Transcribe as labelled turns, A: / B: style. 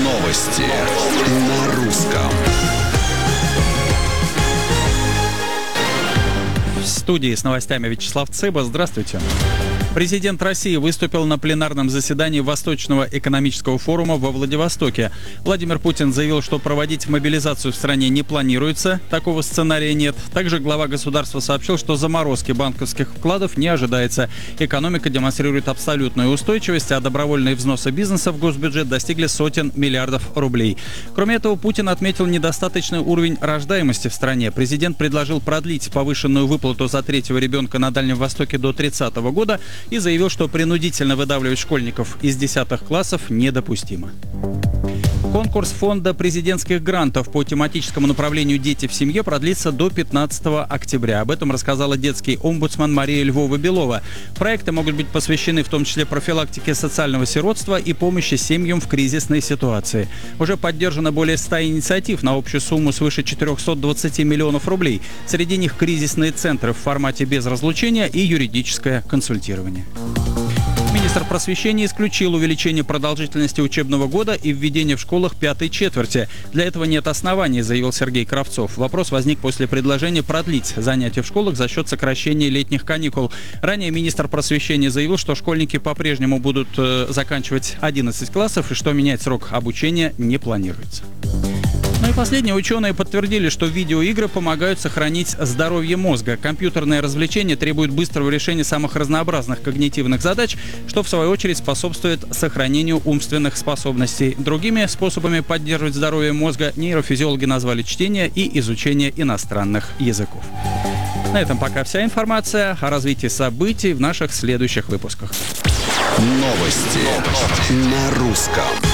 A: Новости на русском.
B: В студии с новостями Вячеслав Цыба. Здравствуйте. Президент России выступил на пленарном заседании Восточного экономического форума во Владивостоке. Владимир Путин заявил, что проводить мобилизацию в стране не планируется, такого сценария нет. Также глава государства сообщил, что заморозки банковских вкладов не ожидается. Экономика демонстрирует абсолютную устойчивость, а добровольные взносы бизнеса в госбюджет достигли сотен миллиардов рублей. Кроме этого, Путин отметил недостаточный уровень рождаемости в стране. Президент предложил продлить повышенную выплату за третьего ребенка на Дальнем Востоке до 30 года и заявил, что принудительно выдавливать школьников из 10 классов недопустимо. Конкурс фонда президентских грантов по тематическому направлению «Дети в семье» продлится до 15 октября. Об этом рассказала детский омбудсман Мария Львова-Белова. Проекты могут быть посвящены в том числе профилактике социального сиротства и помощи семьям в кризисной ситуации. Уже поддержано более 100 инициатив на общую сумму свыше 420 миллионов рублей. Среди них кризисные центры в формате без разлучения и юридическое консультирование. Министр просвещения исключил увеличение продолжительности учебного года и введение в школах пятой четверти. Для этого нет оснований, заявил Сергей Кравцов. Вопрос возник после предложения продлить занятия в школах за счет сокращения летних каникул. Ранее министр просвещения заявил, что школьники по-прежнему будут заканчивать 11 классов и что менять срок обучения не планируется. Ну и последние ученые подтвердили, что видеоигры помогают сохранить здоровье мозга. Компьютерные развлечения требуют быстрого решения самых разнообразных когнитивных задач, что в свою очередь способствует сохранению умственных способностей. Другими способами поддерживать здоровье мозга нейрофизиологи назвали чтение и изучение иностранных языков. На этом пока вся информация. О развитии событий в наших следующих выпусках.
A: Новости на русском.